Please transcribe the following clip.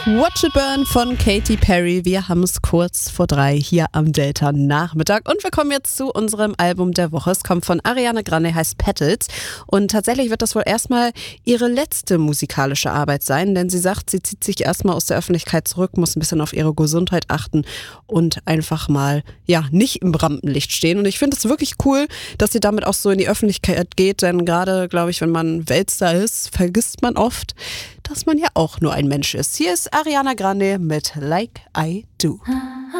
Watch It Burn von Katy Perry. Wir haben es kurz vor 3 hier am Delta Nachmittag und wir kommen jetzt zu unserem Album der Woche. Es kommt von Ariana Grande, heißt Petals und tatsächlich wird das wohl erstmal ihre letzte musikalische Arbeit sein, denn sie sagt, sie zieht sich erstmal aus der Öffentlichkeit zurück, muss ein bisschen auf ihre Gesundheit achten und einfach mal, nicht im Rampenlicht stehen. Und ich finde es wirklich cool, dass sie damit auch so in die Öffentlichkeit geht, denn gerade, glaube ich, wenn man Weltstar ist, vergisst man oft, dass man ja auch nur ein Mensch ist. Hier ist Ariana Grande mit Like I Do.